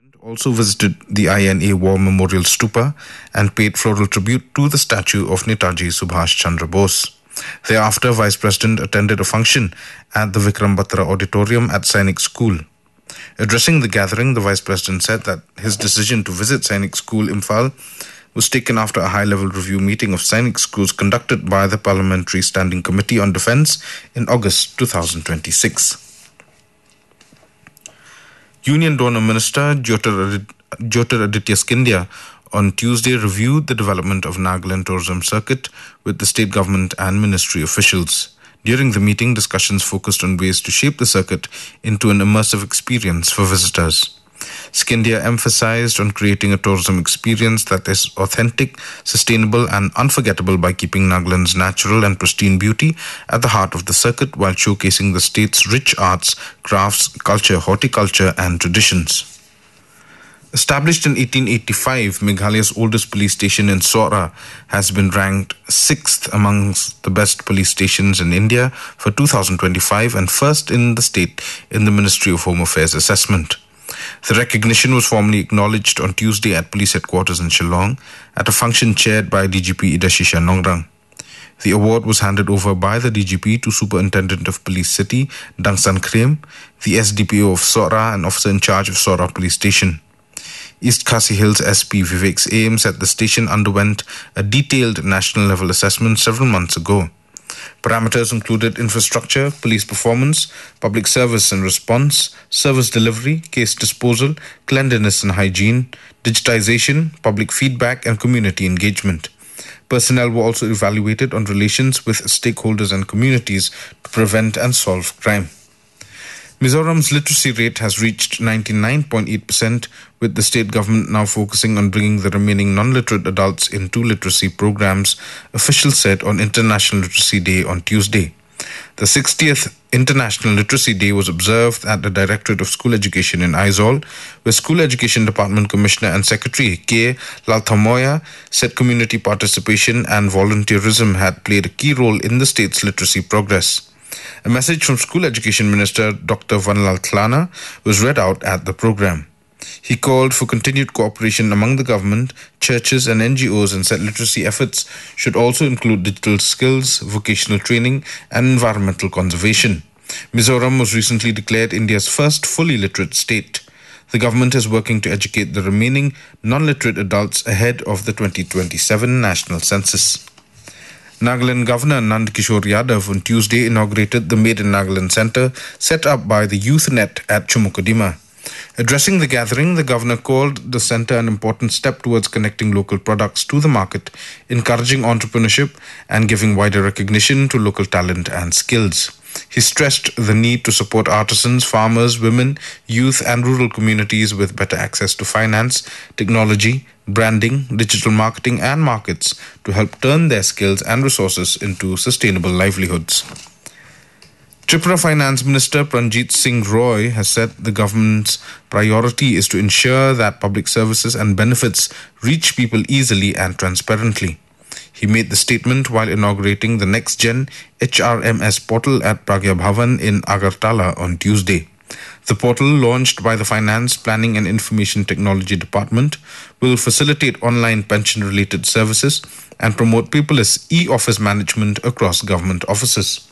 Also visited the INA War Memorial Stupa and paid floral tribute to the statue of Netaji Subhash Chandra Bose. Thereafter, Vice President attended a function at the Vikram Batra Auditorium at Sainik School. Addressing the gathering, the Vice President said that his decision to visit Sainik School Imphal was taken after a high-level review meeting of Sainik schools conducted by the Parliamentary Standing Committee on Defence in August 2026. Union Donor Minister Jyotiraditya Scindia on Tuesday reviewed the development of Nagaland tourism circuit with the state government and ministry officials. During the meeting, discussions focused on ways to shape the circuit into an immersive experience for visitors. Scindia emphasized on creating a tourism experience that is authentic, sustainable and unforgettable by keeping Nagaland's natural and pristine beauty at the heart of the circuit while showcasing the state's rich arts, crafts, culture, horticulture and traditions. Established in 1885, Meghalaya's oldest police station in Sora has been ranked 6th amongst the best police stations in India for 2025 and first in the state in the Ministry of Home Affairs assessment. The recognition was formally acknowledged on Tuesday at police headquarters in Shillong at a function chaired by DGP Idashisha Nongrang. The award was handed over by the DGP to Superintendent of Police City, Dangsan Krem, the SDPO of Sora and officer in charge of Sora Police Station. East Khasi Hills SP Vivek Ames said the station underwent a detailed national level assessment several months ago. Parameters included infrastructure, police performance, public service and response, service delivery, case disposal, cleanliness and hygiene, digitization, public feedback and community engagement. Personnel were also evaluated on relations with stakeholders and communities to prevent and solve crime. Mizoram's literacy rate has reached 99.8%, with the state government now focusing on bringing the remaining non-literate adults into literacy programs, officials said on International Literacy Day on Tuesday. The 60th International Literacy Day was observed at the Directorate of School Education in Aizawl, where School Education Department Commissioner and Secretary K. Lalthamoya said community participation and volunteerism had played a key role in the state's literacy progress. A message from School Education Minister Dr. Vanlal Klana was read out at the program. He called for continued cooperation among the government, churches and NGOs and said literacy efforts should also include digital skills, vocational training and environmental conservation. Mizoram was recently declared India's first fully literate state. The government is working to educate the remaining non-literate adults ahead of the 2027 national census. Nagaland Governor Nand Kishore Yadav on Tuesday inaugurated the Made in Nagaland Centre set up by the YouthNet at Chumukadima. Addressing the gathering, the governor called the centre an important step towards connecting local products to the market, encouraging entrepreneurship and giving wider recognition to local talent and skills. He stressed the need to support artisans, farmers, women, youth and rural communities with better access to finance, technology, branding, digital marketing and markets to help turn their skills and resources into sustainable livelihoods. Tripura Finance Minister Pranjit Singh Roy has said the government's priority is to ensure that public services and benefits reach people easily and transparently. He made the statement while inaugurating the next-gen HRMS portal at Pragya Bhavan in Agartala on Tuesday. The portal, launched by the Finance, Planning and Information Technology Department, will facilitate online pension-related services and promote paperless e-office management across government offices.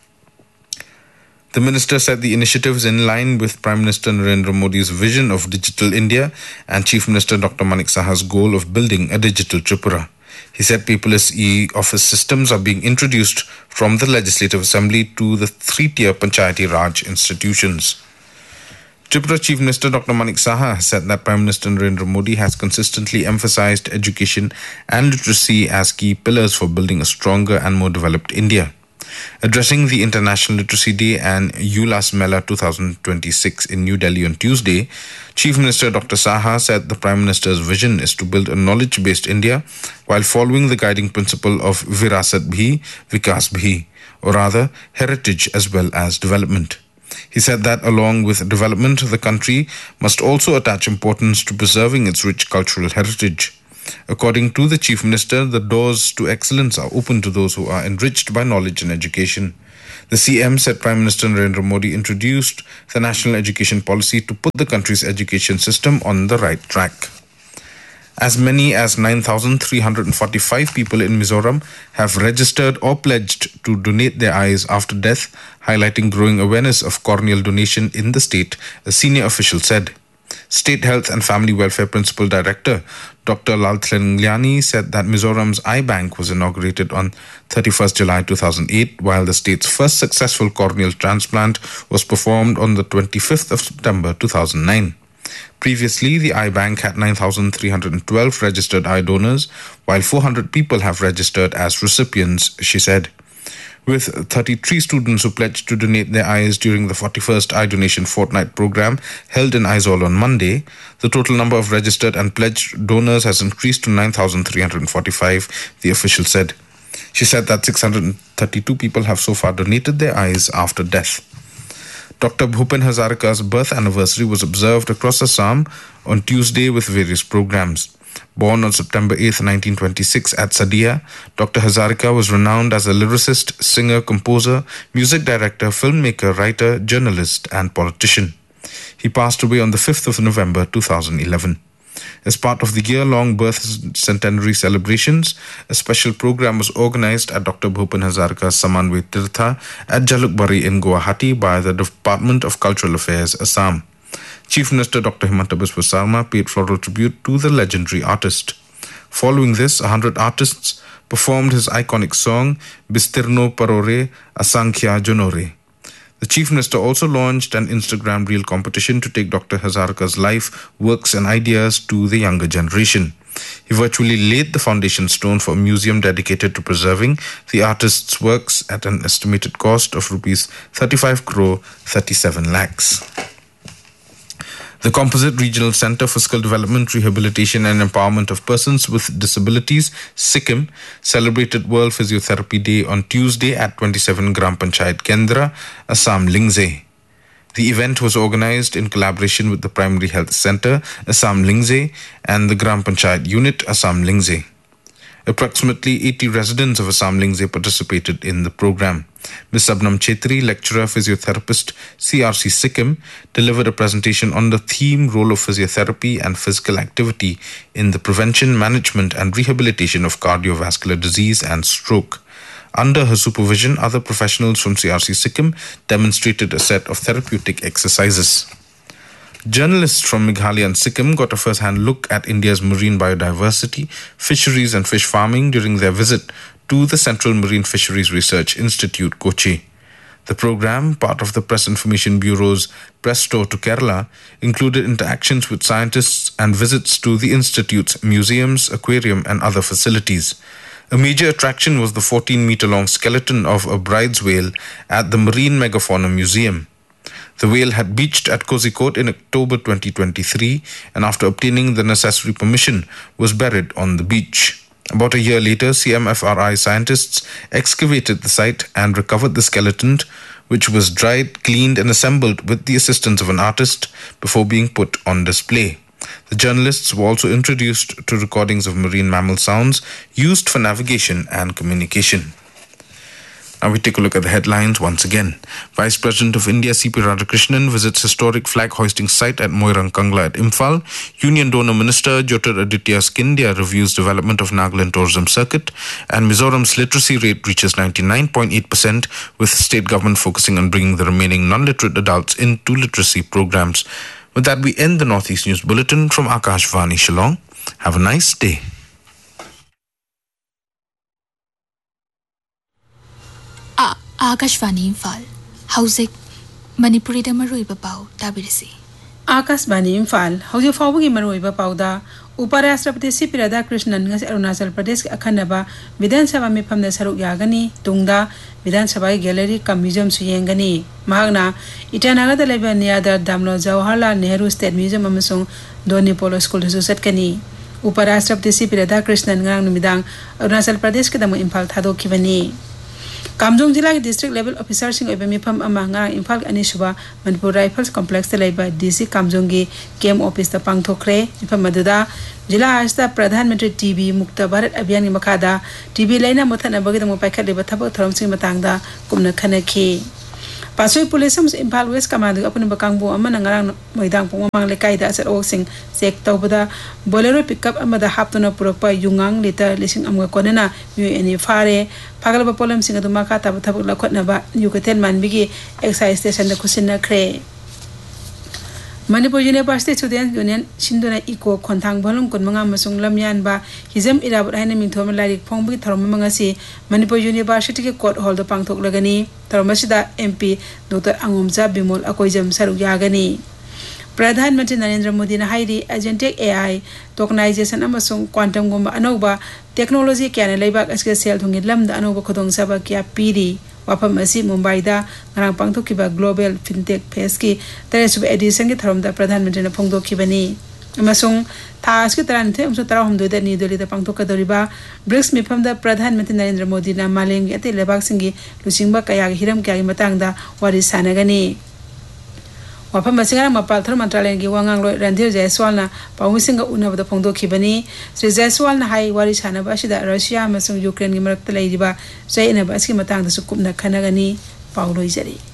The minister said the initiative is in line with Prime Minister Narendra Modi's vision of Digital India and Chief Minister Dr. Manik Saha's goal of building a digital Tripura. He said paperless e-office systems are being introduced from the Legislative Assembly to the three-tier Panchayati Raj institutions. Tripura Chief Minister Dr. Manik Saha has said that Prime Minister Narendra Modi has consistently emphasized education and literacy as key pillars for building a stronger and more developed India. Addressing the International Literacy Day and Ulas Mela 2026 in New Delhi on Tuesday, Chief Minister Dr. Saha said the Prime Minister's vision is to build a knowledge-based India while following the guiding principle of Virasat Bhi, Vikas Bhi, or rather, heritage as well as development. He said that along with development, the country must also attach importance to preserving its rich cultural heritage. According to the Chief Minister, the doors to excellence are open to those who are enriched by knowledge and education. The CM said Prime Minister Narendra Modi introduced the national education policy to put the country's education system on the right track. As many as 9,345 people in Mizoram have registered or pledged to donate their eyes after death, highlighting growing awareness of corneal donation in the state, a senior official said. State Health and Family Welfare Principal Director Dr. Lalthleng Liani said that Mizoram's eye bank was inaugurated on 31st July 2008, while the state's first successful corneal transplant was performed on the 25th of September 2009. Previously, the eye bank had 9,312 registered eye donors, while 400 people have registered as recipients, she said. With 33 students who pledged to donate their eyes during the 41st Eye Donation Fortnight program held in Aizawl on Monday, the total number of registered and pledged donors has increased to 9,345, the official said. She said that 632 people have so far donated their eyes after death. Dr. Bhupen Hazarika's birth anniversary was observed across Assam on Tuesday with various programs. Born on September 8, 1926 at Sadia, Dr. Hazarika was renowned as a lyricist, singer, composer, music director, filmmaker, writer, journalist, and politician. He passed away on the 5th of November 2011. As part of the year-long birth centenary celebrations, a special program was organized at Dr. Bhupen Hazarika's Samanve Tirtha at Jalukbari in Guwahati by the Department of Cultural Affairs, Assam. Chief Minister Dr. Himanta Biswa Sarma paid floral tribute to the legendary artist. Following this, 100 artists performed his iconic song, Bistirno Parore Asankhya Jonore. The Chief Minister also launched an Instagram reel competition to take Dr. Hazarika's life, works and ideas to the younger generation. He virtually laid the foundation stone for a museum dedicated to preserving the artist's works at an estimated cost of Rs 35 crore 37 lakhs. The Composite Regional Centre for Skill Development, Rehabilitation and Empowerment of Persons with Disabilities, Sikkim, celebrated World Physiotherapy Day on Tuesday at 27 Gram Panchayat Kendra, Assam Lingze. The event was organized in collaboration with the Primary Health Centre, Assam Lingze, and the Gram Panchayat Unit, Assam Lingze. Approximately 80 residents of Assam Lingze participated in the program. Ms. Sabnam Chetri, lecturer, physiotherapist, CRC Sikkim, delivered a presentation on the theme role of physiotherapy and physical activity in the prevention, management and rehabilitation of cardiovascular disease and stroke. Under her supervision, other professionals from CRC Sikkim demonstrated a set of therapeutic exercises. Journalists from Meghalaya and Sikkim got a first-hand look at India's marine biodiversity, fisheries and fish farming during their visit to the Central Marine Fisheries Research Institute, Kochi. The program, part of the Press Information Bureau's press tour to Kerala, included interactions with scientists and visits to the institute's museums, aquarium and other facilities. A major attraction was the 14-meter-long skeleton of a bride's whale at the Marine Megafauna Museum. The whale had beached at Kozhikode in October 2023 and after obtaining the necessary permission was buried on the beach. About a year later, CMFRI scientists excavated the site and recovered the skeleton, which was dried, cleaned and assembled with the assistance of an artist before being put on display. The journalists were also introduced to recordings of marine mammal sounds used for navigation and communication. Now we take a look at the headlines once again. Vice President of India C.P. Radhakrishnan visits historic flag hoisting site at Moirang Kangla at Imphal. Union Donor Minister Jyotiraditya Scindia reviews development of Nagaland tourism circuit. And Mizoram's literacy rate reaches 99.8%, with state government focusing on bringing the remaining non-literate adults into literacy programs. With that, we end the Northeast News Bulletin from Akashvani Shillong. Have a nice day. Akashvani Imphal. Hauzik Manipuri da maruiba pau tabirisi. Akashvani Imphal. Hauzik fawagi maruiba pau da Uparashtrapati C.P. Radhakrishnan ngasi Arunachal Pradesh akhanaba Vidhan Sabha mifamda saruk yagani tungda Vidhan Sabha gallery kam museum su yengani mahagna Itanagar da leba Niyadar Damlo Jawaharlal Nehru State Museum amasung Doni Polo School su satkani Uparashtrapati C.P. Radhakrishnan ngarang numidang Arunachal Pradesh ke damu Imphal thadokibani Kamjong जिला के district level officer Singh ओइबे मिफम अमा ngarang imphal anishuba manipur rifles complex te laiba dc kamjong gi kem office ta pangthokre mifam aduda जिला आस्था प्रधानमंत्री TB मुक्त भारत अभियान की मखादा TB लाइना मुथना बगिदम पाइखत लेबा थबक थरम Singh मतंगदा कुमना खनखी पासोई police Imphal waste command अपने बकांगबो अमन ngarang मोइदांग पोंग मांग लेकाई दा असर ओसिंग check तौबदा Bolero pickup अमदा हापतुना पुरकपा युंगांग litre लिसिंग अमगा कोनेना UNA फारे फागलबा पोलम सिंग अदु माखा ताब थबक लखोतनाबा युकतेन मानबिगी एक्साइज स्टेशन दा खुसिना खरे Manipur university student union सिंधुना eco खोंथांग भलुम कुनमंगा मसुंग लमयानबा Hijam इराबत हाइना मिंथोम लारिक फोंबगी थरम मंगासी Manipur university के कोर्ट हॉल द पांगथोक लगनी थरमसिदा एमपी डॉक्टर अंगोमजा बिमोल अकोइजम सरुक यागनी प्रधानमंत्री नरेंद्र मोदी ने हाइरी एजेंटिक एआई टोकनाइजेशन अमसुंग क्वांटम गुम अनौबा टेक्नोलॉजी क्या लेबाक असके सेल थुंगी लमदा अनौबा खुदोंगसाबा क्या पीरी वाफम असी मुंबई दा ngarang pangthokiba global fintech fest ki teresub edition ki tharom da प्रधानमंत्री ने फोंगदोखिबनी अमसुंग थास की तरह थे उमसु तरह हम दो नी दोली दा पांगथोकदोरिबा ब्रिक्स मिफम दा प्रधानमंत्री नरेंद्र मोदी ना मालेम की अते लेबाक सिंगी लुसिंगबा कया हिरम कया की मतंग दा वारी सानगनी वाफम बसिंगा मपाल थर मंत्रालय की वांगांग लोय रणधीर जायसवाल ना पाउसिंग उनब दा फोंगदोखिबनी श्री जायसवाल ना हाई वारी सानबा सिदा रशिया अमसुंग यूक्रेन की मरक्त लैदिबा जैनबा असकी मतंग दा सुकुमना खनगनी पाउलोय जरी।